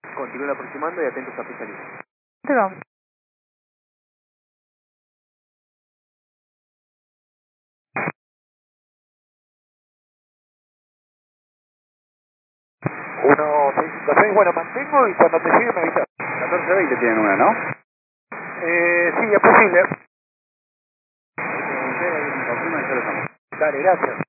Continúen aproximando y atentos a pista libre. Vamos. Uno, 656, bueno, mantengo y cuando te llegue me avisas. 1420 tienen una, ¿no? Sí, es posible. Confirma y ya lo estamos. Dale, gracias.